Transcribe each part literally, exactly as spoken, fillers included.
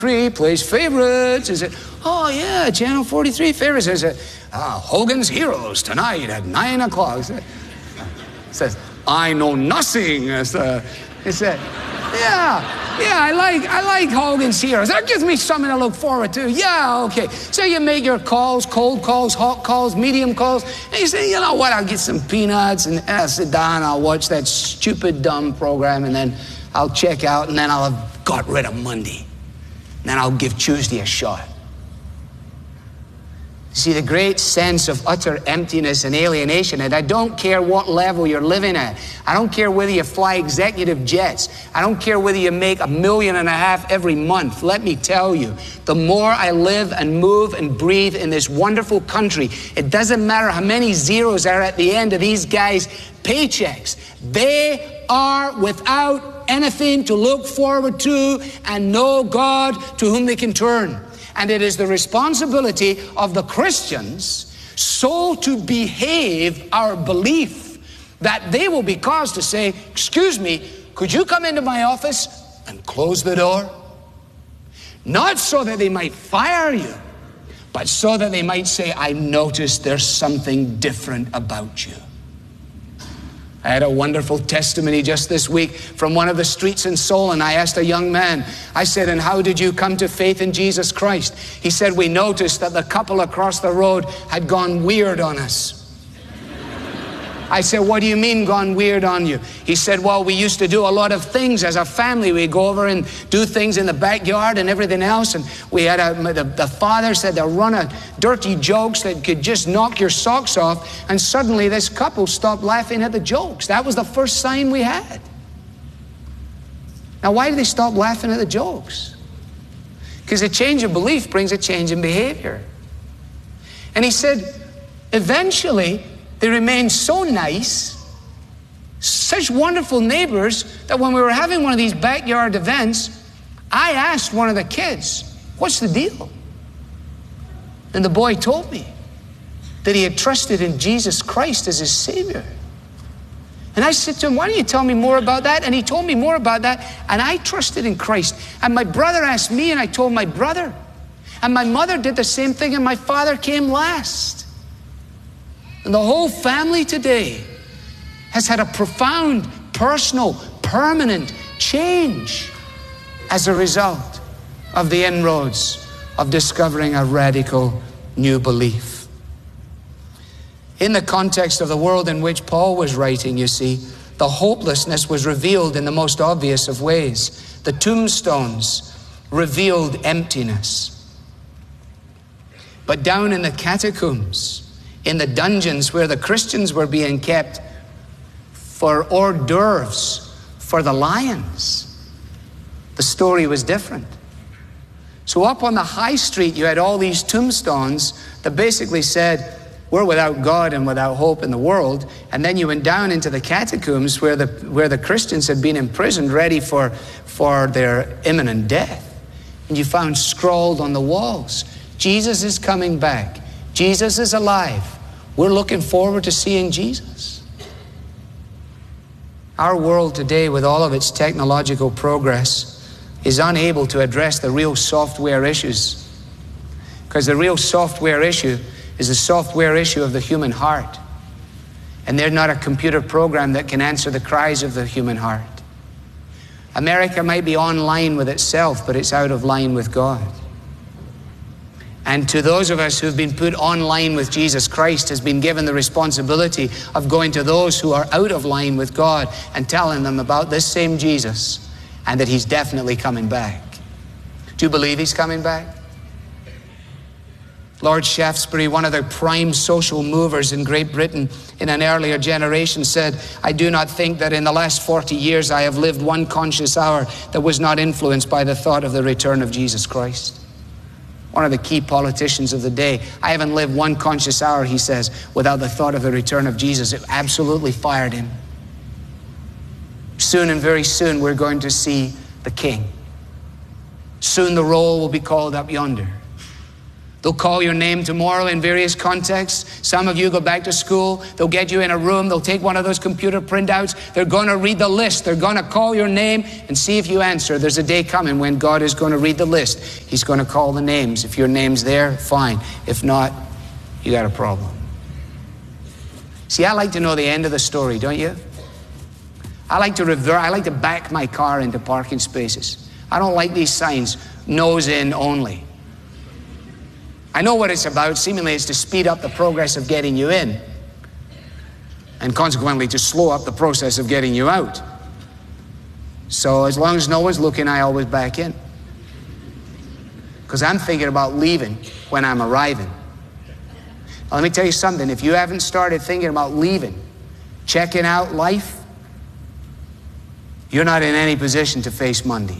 forty-three plays favorites. Is it, oh yeah, Channel forty-three favorites. Is it, ah, Hogan's Heroes tonight at nine o'clock. It says, I know nothing. It's, uh, it's uh, yeah, yeah, I like, I like Hogan's Heroes. That gives me something to look forward to. Yeah, okay. So you make your calls, cold calls, hot calls, medium calls, and you say, you know what, I'll get some peanuts, and I'll sit down, I'll watch that stupid, dumb program, and then I'll check out, and then I'll have got rid of Monday. And then I'll give Tuesday a shot. See, the great sense of utter emptiness and alienation, and I don't care what level you're living at. I don't care whether you fly executive jets. I don't care whether you make a million and a half every month. Let me tell you, the more I live and move and breathe in this wonderful country, it doesn't matter how many zeros are at the end of these guys' paychecks. They are without anything to look forward to and no God to whom they can turn. And it is the responsibility of the Christians so to behave our belief that they will be caused to say, excuse me, could you come into my office and close the door? Not so that they might fire you, but so that they might say, I noticed there's something different about you. I had a wonderful testimony just this week from one of the streets in Seoul, and I asked a young man, I said, and how did you come to faith in Jesus Christ? He said, we noticed that the couple across the road had gone weird on us. I said, what do you mean gone weird on you? He said, well, we used to do a lot of things as a family. We'd go over and do things in the backyard and everything else. And we had a, the, the father said they'll run a dirty jokes that could just knock your socks off. And suddenly this couple stopped laughing at the jokes. That was the first sign we had. Now, why did they stop laughing at the jokes? Because a change of belief brings a change in behavior. And he said, eventually, they remained so nice, such wonderful neighbors, that when we were having one of these backyard events, I asked one of the kids, what's the deal? And the boy told me that he had trusted in Jesus Christ as his Savior. And I said to him, why don't you tell me more about that? And he told me more about that, and I trusted in Christ. And my brother asked me, and I told my brother. And my mother did the same thing, and my father came last. And the whole family today has had a profound, personal, permanent change as a result of the inroads of discovering a radical new belief. In the context of the world in which Paul was writing, you see, the hopelessness was revealed in the most obvious of ways. The tombstones revealed emptiness. But down in the catacombs, in the dungeons where the Christians were being kept for hors d'oeuvres for the lions, the story was different. So up on the high street, you had all these tombstones that basically said, we're without God and without hope in the world. And then you went down into the catacombs where the, where the Christians had been imprisoned, ready for, for their imminent death. And you found scrawled on the walls, Jesus is coming back. Jesus is alive. We're looking forward to seeing Jesus. Our world today, with all of its technological progress, is unable to address the real software issues. Because the real software issue is the software issue of the human heart. And they're not a computer program that can answer the cries of the human heart. America might be online with itself, but it's out of line with God. And to those of us who've been put online with Jesus Christ has been given the responsibility of going to those who are out of line with God and telling them about this same Jesus and that he's definitely coming back. Do you believe he's coming back? Lord Shaftesbury, one of the prime social movers in Great Britain in an earlier generation, said, I do not think that in the last forty years I have lived one conscious hour that was not influenced by the thought of the return of Jesus Christ. One of the key politicians of the day. I haven't lived one conscious hour, he says, without the thought of the return of Jesus. It absolutely fired him. Soon and very soon we're going to see the King. Soon the roll will be called up yonder. They'll call your name tomorrow in various contexts. Some of you go back to school. They'll get you in a room. They'll take one of those computer printouts. They're going to read the list. They're going to call your name and see if you answer. There's a day coming when God is going to read the list. He's going to call the names. If your name's there, fine. If not, you got a problem. See, I like to know the end of the story, don't you? I like to revert. I like to back my car into parking spaces. I don't like these signs, nose in only. I know what it's about. Seemingly it's to speed up the progress of getting you in, and consequently to slow up the process of getting you out. So as long as no one's looking, I always back in, because I'm thinking about leaving when I'm arriving. Now, let me tell you something. If you haven't started thinking about leaving, checking out life, you're not in any position to face Monday.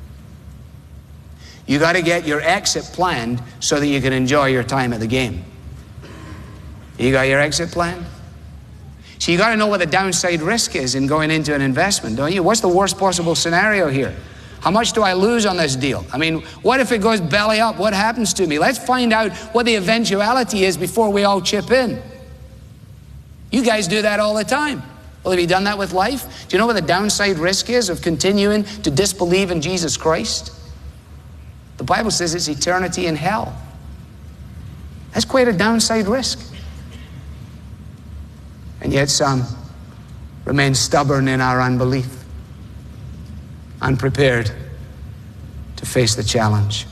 You got to get your exit planned so that you can enjoy your time at the game. You got your exit planned? So you got to know what the downside risk is in going into an investment, don't you? What's the worst possible scenario here? How much do I lose on this deal? I mean, what if it goes belly up? What happens to me? Let's find out what the eventuality is before we all chip in. You guys do that all the time. Well, have you done that with life? Do you know what the downside risk is of continuing to disbelieve in Jesus Christ? The Bible says it's eternity in hell. That's quite a downside risk. And yet some remain stubborn in our unbelief, unprepared to face the challenge.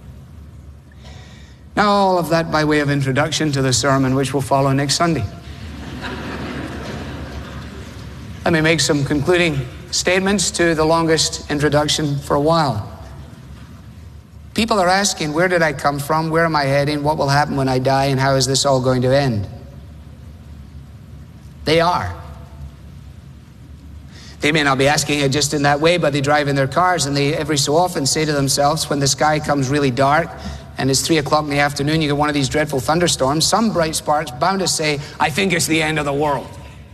Now, all of that by way of introduction to the sermon which will follow next Sunday. Let me make some concluding statements to the longest introduction for a while. People are asking, where did I come from? Where am I heading? What will happen when I die? And how is this all going to end? They are. They may not be asking it just in that way, but they drive in their cars and they every so often say to themselves, when the sky comes really dark and it's three o'clock in the afternoon, you get one of these dreadful thunderstorms, some bright spark's bound to say, I think it's the end of the world.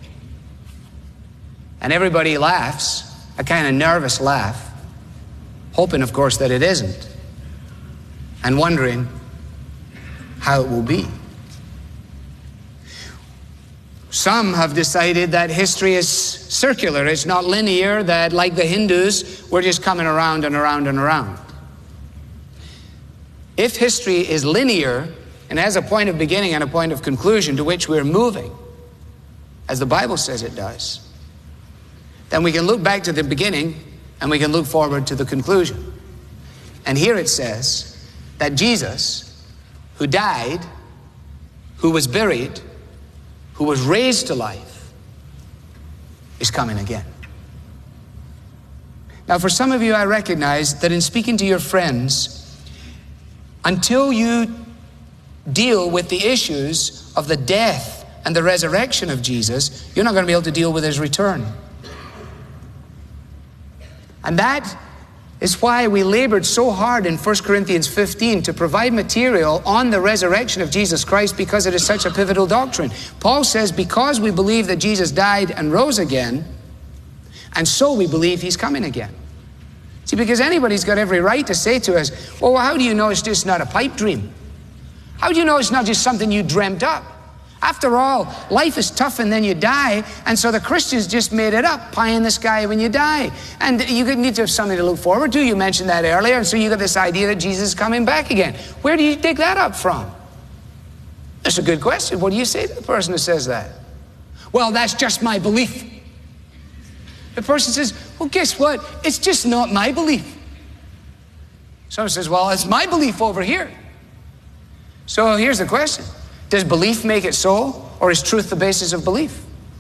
And everybody laughs, a kind of nervous laugh, hoping, of course, that it isn't, and wondering how it will be. Some have decided that history is circular, it's not linear, that like the Hindus, we're just coming around and around and around. If history is linear and has a point of beginning and a point of conclusion to which we're moving, as the Bible says it does, then we can look back to the beginning and we can look forward to the conclusion. And here it says that Jesus, who died, who was buried, who was raised to life, is coming again. Now, for some of you, I recognize that in speaking to your friends, until you deal with the issues of the death and the resurrection of Jesus, you're not going to be able to deal with his return. And that is why we labored so hard in First Corinthians fifteen to provide material on the resurrection of Jesus Christ, because it is such a pivotal doctrine. Paul says, because we believe that Jesus died and rose again, and so we believe he's coming again. See, because anybody's got every right to say to us, well, how do you know it's just not a pipe dream? How do you know it's not just something you dreamt up? After all, life is tough and then you die, and so the Christians just made it up, pie in the sky when you die. And you need to have something to look forward to. You mentioned that earlier, and so you got this idea that Jesus is coming back again. Where do you dig that up from? That's a good question. What do you say to the person who says that? Well, that's just my belief. The person says, well, guess what? It's just not my belief. Someone says, well, it's my belief over here. So here's the question. Does belief make it so, or is truth the basis of belief?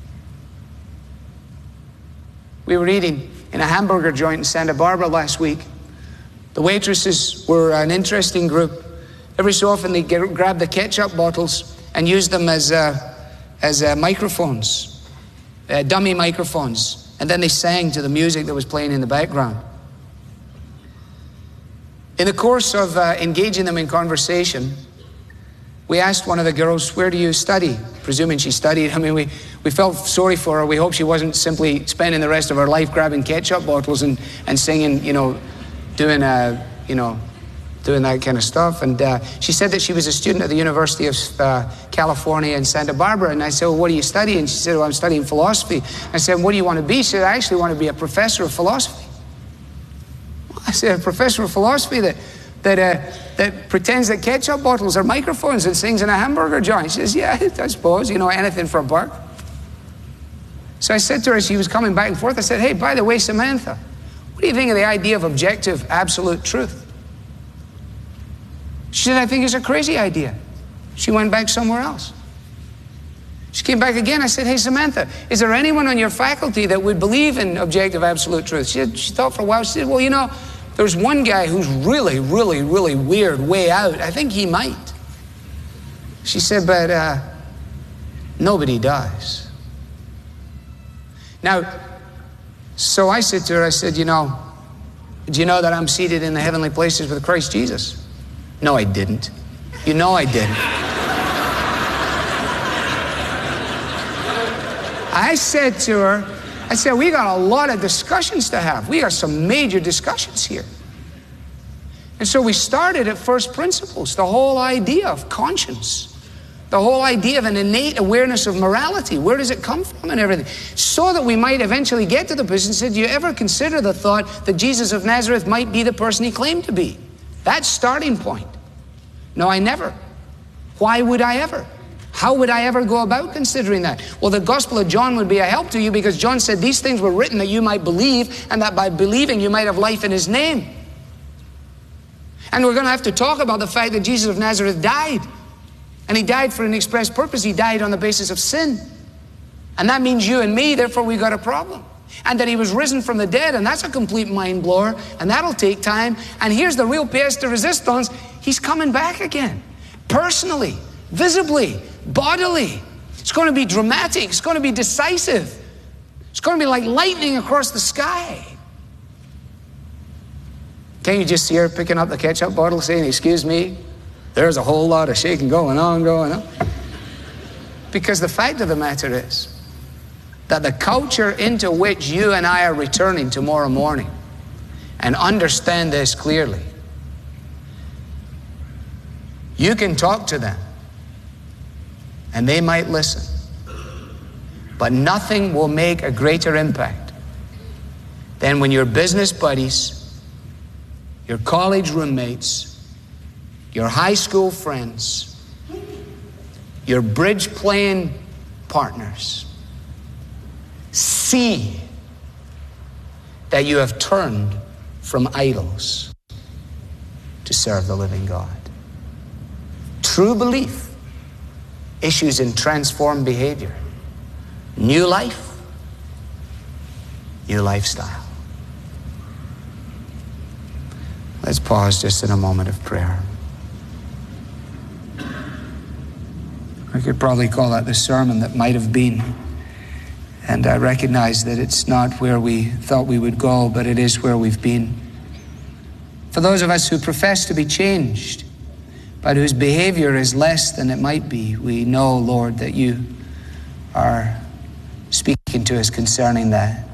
We were eating in a hamburger joint in Santa Barbara last week. The waitresses were an interesting group. Every so often they get, grab the ketchup bottles and use them as, uh, as uh, microphones, uh, dummy microphones. And then they sang to the music that was playing in the background. In the course of uh, engaging them in conversation, we asked one of the girls, where do you study? Presuming she studied. I mean, we, we felt sorry for her. We hoped she wasn't simply spending the rest of her life grabbing ketchup bottles and, and singing, you know, doing, a, you know, doing that kind of stuff. And uh, she said that she was a student at the University of uh, California in Santa Barbara. And I said, well, what are you studying? She said, well, I'm studying philosophy. I said, what do you want to be? She said, I actually want to be a professor of philosophy. I said, a professor of philosophy that that uh, that pretends that ketchup bottles are microphones and sings in a hamburger joint. She says, yeah, I suppose, you know, anything for a buck. So I said to her, as she was coming back and forth, I said, hey, by the way, Samantha, what do you think of the idea of objective, absolute truth? She said, I think it's a crazy idea. She went back somewhere else. She came back again. I said, hey, Samantha, is there anyone on your faculty that would believe in objective, absolute truth? She said, she thought for a while. She said, well, you know, there's one guy who's really, really, really weird, way out. I think he might. She said, but uh, nobody does. Now, so I said to her, I said, you know, do you know that I'm seated in the heavenly places with Christ Jesus? No, I didn't. You know I didn't. I said to her, I said, we got a lot of discussions to have. We got some major discussions here. And so we started at first principles, the whole idea of conscience, the whole idea of an innate awareness of morality. Where does it come from and everything? So that we might eventually get to the position and said, do you ever consider the thought that Jesus of Nazareth might be the person he claimed to be? That's starting point. No, I never. Why would I ever? How would I ever go about considering that? Well, the Gospel of John would be a help to you because John said these things were written that you might believe and that by believing you might have life in his name. And we're going to have to talk about the fact that Jesus of Nazareth died. And he died for an express purpose. He died on the basis of sin. And that means you and me, therefore we got a problem. And that he was risen from the dead, and that's a complete mind blower, and that'll take time. And here's the real pièce de résistance. He's coming back again. Personally, visibly, bodily. It's going to be dramatic. It's going to be decisive. It's going to be like lightning across the sky. Can't you just see her picking up the ketchup bottle saying, excuse me, there's a whole lot of shaking going on, going on. Because the fact of the matter is that the culture into which you and I are returning tomorrow morning, and understand this clearly, you can talk to them and they might listen, but nothing will make a greater impact than when your business buddies, your college roommates, your high school friends, your bridge playing partners see that you have turned from idols to serve the living God. True belief issues in transformed behavior, new life, new lifestyle. Let's pause just in a moment of prayer. I could probably call that the sermon that might have been. And I recognize that it's not where we thought we would go, but it is where we've been. For those of us who profess to be changed, but whose behavior is less than it might be, we know, Lord, that you are speaking to us concerning that.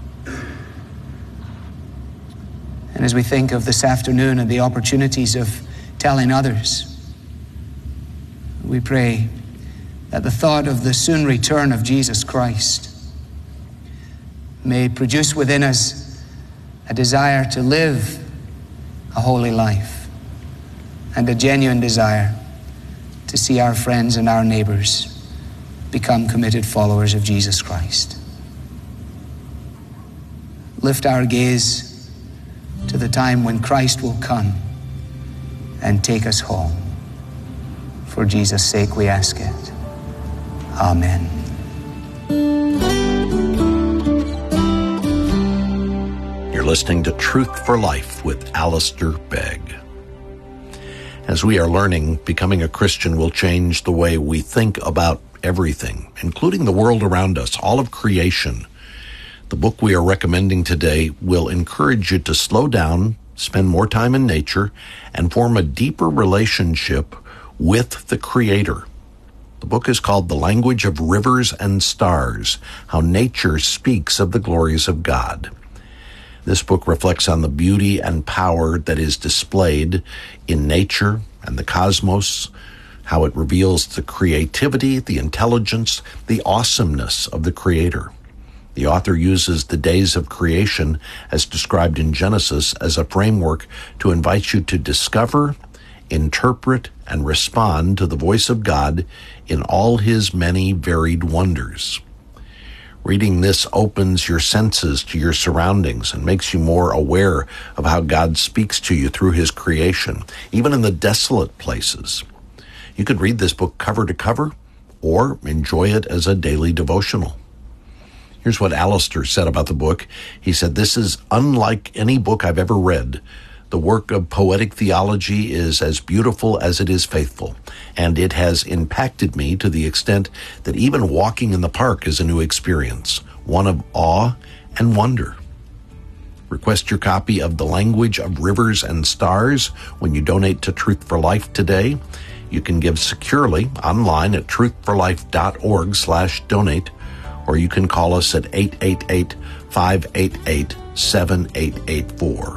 And as we think of this afternoon and the opportunities of telling others, we pray that the thought of the soon return of Jesus Christ may produce within us a desire to live a holy life and a genuine desire to see our friends and our neighbors become committed followers of Jesus Christ. Lift our gaze to the time when Christ will come and take us home. For Jesus' sake we ask it. Amen. You're listening to Truth for Life with Alistair Begg. As we are learning, becoming a Christian will change the way we think about everything, including the world around us, all of creation. The book we are recommending today will encourage you to slow down, spend more time in nature, and form a deeper relationship with the Creator. The book is called The Language of Rivers and Stars, How Nature Speaks of the Glories of God. This book reflects on the beauty and power that is displayed in nature and the cosmos, how it reveals the creativity, the intelligence, the awesomeness of the Creator. The author uses the days of creation, as described in Genesis, as a framework to invite you to discover, interpret, and respond to the voice of God in all His many varied wonders. Reading this opens your senses to your surroundings and makes you more aware of how God speaks to you through His creation, even in the desolate places. You could read this book cover to cover or enjoy it as a daily devotional. Here's what Alistair said about the book. He said, "This is unlike any book I've ever read. The work of poetic theology is as beautiful as it is faithful, and it has impacted me to the extent that even walking in the park is a new experience, one of awe and wonder." Request your copy of The Language of Rivers and Stars when you donate to Truth for Life today. You can give securely online at truthforlife.org slash donate, or you can call us at eight eight eight, five eight eight, seven eight eight four.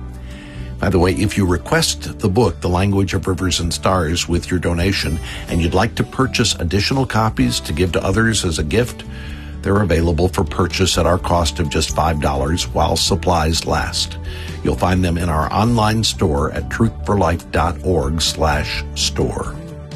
By the way, if you request the book, The Language of Rivers and Stars, with your donation, and you'd like to purchase additional copies to give to others as a gift, they're available for purchase at our cost of just five dollars while supplies last. You'll find them in our online store at truthforlife.org slash store.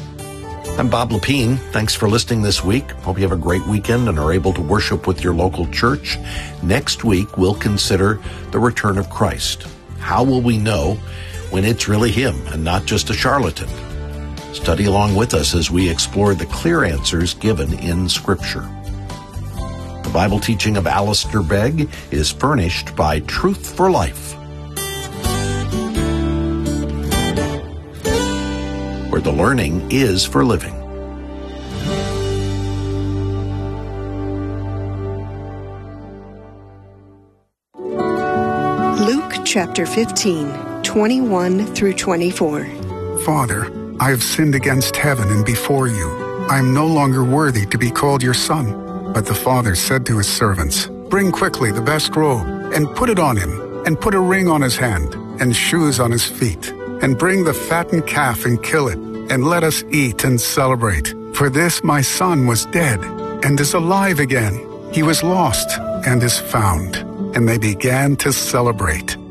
I'm Bob Lepine. Thanks for listening this week. Hope you have a great weekend and are able to worship with your local church. Next week, we'll consider the return of Christ. How will we know when it's really Him and not just a charlatan? Study along with us as we explore the clear answers given in Scripture. The Bible teaching of Alistair Begg is furnished by Truth for Life, where the learning is for living. Chapter fifteen, twenty-one through twenty-four. Father, I have sinned against heaven and before you. I am no longer worthy to be called your son. But the father said to his servants, "Bring quickly the best robe, and put it on him, and put a ring on his hand, and shoes on his feet. And bring the fattened calf and kill it, and let us eat and celebrate. For this my son was dead, and is alive again. He was lost, and is found." And they began to celebrate.